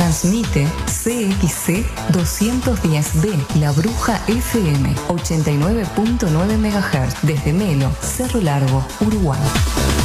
Transmite CXC 210B, La Bruja FM, 89.9 MHz, desde Melo, Cerro Largo, Uruguay.